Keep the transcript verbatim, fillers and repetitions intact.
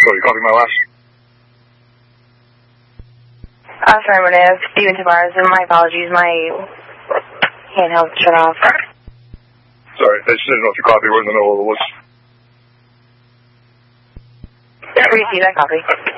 So you copy my last? Affirmative. Steven Tavares, and my apologies, my handheld shut off. Sorry, I just didn't know if you copy. We're in the middle of the woods. Yeah, receive that copy.